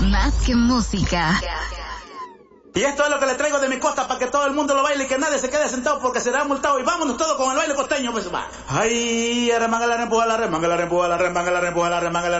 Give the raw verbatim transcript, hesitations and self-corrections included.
Más que música. Y esto es lo que le traigo de mi costa para que todo el mundo lo baile y que nadie se quede sentado porque será multado. Y vámonos todos con el baile costeño, pues va. Ay, remanga la rempuja la remanga la rempuja la remanga la rempuja la remanga la